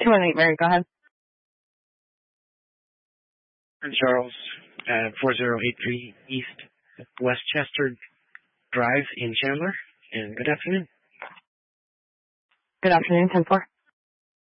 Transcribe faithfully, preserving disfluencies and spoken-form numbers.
two one eight Mary, go ahead. I'm Charles, uh, four zero eight three East Westchester Drive in Chandler, and good afternoon. Good afternoon, ten four.